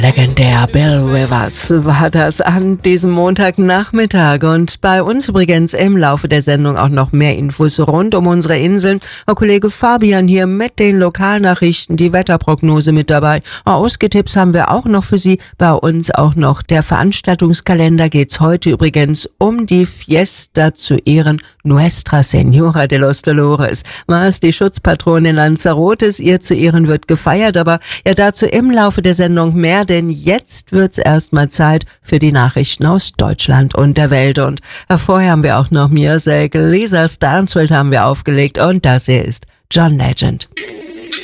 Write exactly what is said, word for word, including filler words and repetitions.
Legendär Bill Rivers war das an diesem Montagnachmittag. Und bei uns übrigens im Laufe der Sendung auch noch mehr Infos rund um unsere Inseln. Herr Kollege Fabian hier mit den Lokalnachrichten, die Wetterprognose mit dabei. Ausgetipps haben wir auch noch für Sie. Bei uns auch noch der Veranstaltungskalender. Geht's heute übrigens um die Fiesta zu Ehren Nuestra Señora de los Dolores. Was die Schutzpatronin Lanzarotes, ihr zu Ehren wird gefeiert. Aber ja, dazu im Laufe der Sendung mehr. Denn jetzt wird's erstmal Zeit für die Nachrichten aus Deutschland und der Welt. Und vorher haben wir auch noch Music. Lisa Stansfield haben wir aufgelegt und das hier ist John Legend.